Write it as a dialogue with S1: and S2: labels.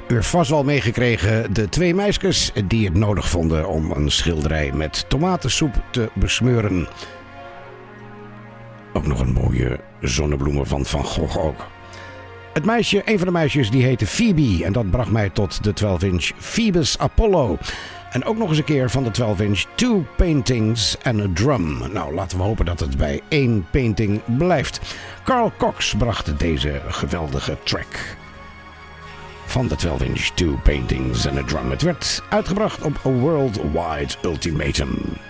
S1: U heeft vast wel meegekregen, de twee meisjes die het nodig vonden om een schilderij met tomatensoep te besmeuren. Ook nog een mooie zonnebloemen van Van Gogh ook. Een van de meisjes, die heette Phoebe en dat bracht mij tot de 12-inch Phoebus Apollo. En ook nog eens een keer van de 12-inch Two Paintings and a Drum. Nou, laten we hopen dat het bij 1 painting blijft. Carl Cox bracht deze geweldige track van de 12-inch Two Paintings and a Drum. Het werd uitgebracht op A Worldwide Ultimatum.